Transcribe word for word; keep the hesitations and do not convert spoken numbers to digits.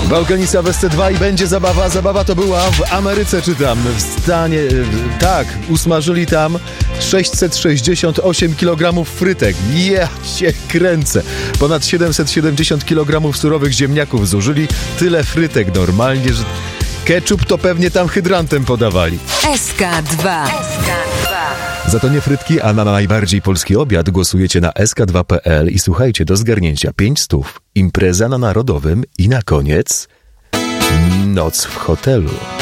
Bałkanica w S C dwa i będzie zabawa. Zabawa to była w Ameryce, czytam. W stanie, tak, usmażyli tam sześćset sześćdziesiąt osiem kilogramów frytek. Ja cię kręcę. Ponad siedemset siedemdziesiąt kilogramów surowych ziemniaków zużyli. Tyle frytek normalnie, że ketchup to pewnie tam hydrantem podawali. S K dwa. Za to nie frytki, a na najbardziej polski obiad głosujecie na S K dwa kropka P L i słuchajcie, do zgarnięcia pięć stów, impreza na Narodowym i na koniec noc w hotelu.